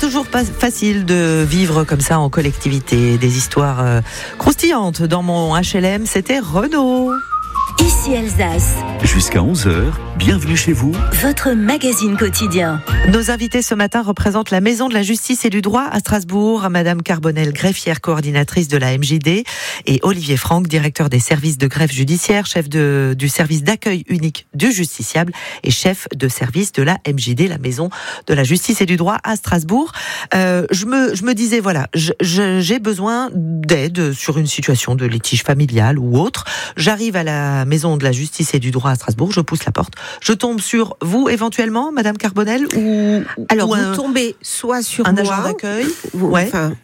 Toujours pas facile de vivre comme ça en collectivité. Des histoires croustillantes. Dans mon HLM, c'était Renaud. Ici Alsace. Jusqu'à 11h, bienvenue chez vous. Votre magazine quotidien. Nos invités ce matin représentent la Maison de la Justice et du Droit à Strasbourg. Madame Carbonel, greffière coordinatrice de la MJD, et Olivier Franck, directeur des services de greffe judiciaire, chef du service d'accueil unique du justiciable et chef de service de la MJD, la Maison de la Justice et du Droit à Strasbourg. Je me disais, voilà, j'ai besoin d'aide sur une situation de litige familial ou autre. J'arrive à la Maison de la Justice et du Droit à Strasbourg, je pousse la porte, je tombe sur vous éventuellement, Madame Carbonel, vous tombez soit sur un moi, agent d'accueil, vous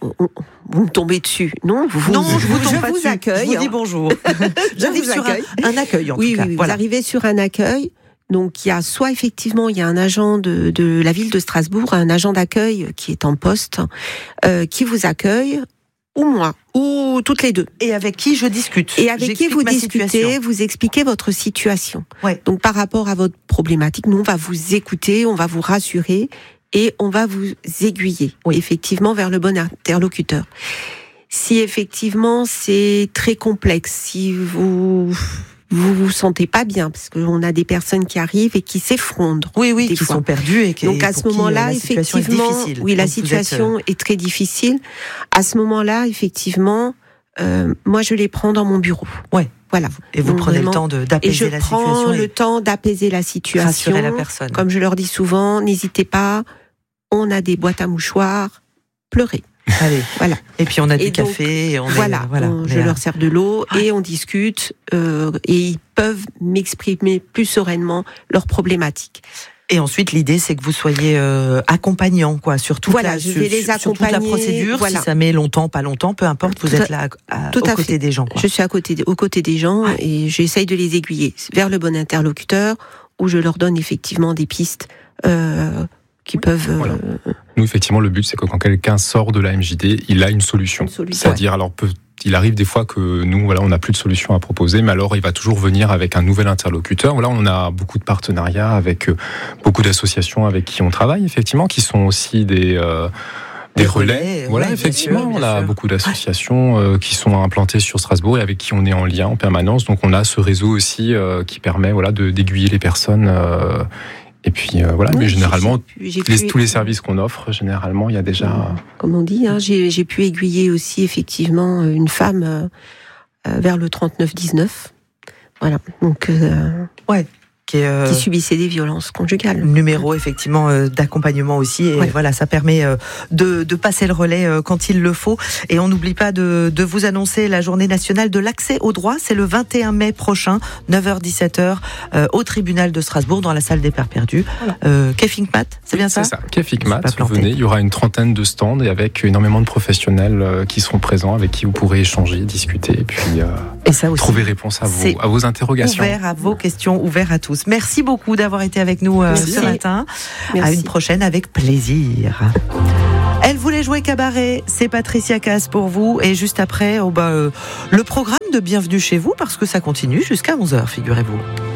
me tombez dessus, non je vous accueille. Je vous dis bonjour. J'arrive sur un accueil en tout cas. Oui, voilà. Vous arrivez sur un accueil. Donc il y a soit effectivement il y a un agent de la ville de Strasbourg, un agent d'accueil qui est en poste, qui vous accueille, ou moi, ou toutes les deux. Et avec qui je discute. Et avec qui vous discutez, vous expliquez votre situation. Ouais. Donc par rapport à votre problématique, nous on va vous écouter, on va vous rassurer et on va vous aiguiller, effectivement, vers le bon interlocuteur. Si effectivement c'est très complexe, si vous sentez pas bien, parce qu'on a des personnes qui arrivent et qui s'effondrent. Oui, qui sont perdues et qui. Donc à ce moment-là, effectivement, la situation est très difficile. À ce moment-là, effectivement, moi je les prends dans mon bureau. Ouais. Voilà. Et vous prenez le temps d'apaiser la situation. Je prends le temps d'apaiser la situation. Rassurer la personne. Comme je leur dis souvent, n'hésitez pas. On a des boîtes à mouchoirs. Pleurez. Allez, voilà. Et puis on a du café. Et je leur sers de l'eau et on discute et ils peuvent m'exprimer plus sereinement leurs problématiques. Et ensuite, l'idée, c'est que vous soyez accompagnants, quoi, sur toute je vais les accompagner. Sur toute la procédure. Si ça met longtemps, pas longtemps, peu importe, vous êtes là aux côtés des gens. Quoi. Je suis aux côtés des gens et j'essaye de les aiguiller vers le bon interlocuteur où je leur donne effectivement des pistes qui peuvent. Nous, effectivement, le but, c'est que quand quelqu'un sort de la MJD, il a une solution. C'est-à-dire, alors, il arrive des fois que nous, on n'a plus de solution à proposer, mais alors il va toujours venir avec un nouvel interlocuteur. Voilà, on a beaucoup de partenariats avec beaucoup d'associations avec qui on travaille, effectivement, qui sont aussi des relais. Voilà, effectivement, bien sûr. On a beaucoup d'associations qui sont implantées sur Strasbourg et avec qui on est en lien en permanence. Donc, on a ce réseau aussi qui permet, d'aiguiller les personnes. Et puis mais généralement, tous les services qu'on offre, généralement, il y a déjà... Comme on dit, j'ai pu aiguiller aussi effectivement une femme vers le 3919. Voilà, donc... qui subissait des violences conjugales. Numéro effectivement d'accompagnement aussi, et voilà, ça permet de passer le relais quand il le faut. Et on n'oublie pas de vous annoncer la journée nationale de l'accès au droit, c'est le 21 mai prochain, 9h-17h, au tribunal de Strasbourg, dans la salle des Pères Perdus. Quai Finkmat, c'est bien ça ? C'est ça, Quai Finkmat, venez, il y aura une trentaine de stands et avec énormément de professionnels qui seront présents, avec qui vous pourrez échanger, discuter, et puis trouver réponse à vos interrogations. Ouvert à vos questions, ouvert à tous. Merci beaucoup d'avoir été avec nous ce matin. Merci. À une prochaine avec plaisir. Elle voulait jouer cabaret, c'est Patricia Cass pour vous. Et juste après, le programme de Bienvenue chez vous, parce que ça continue jusqu'à 11h, figurez-vous.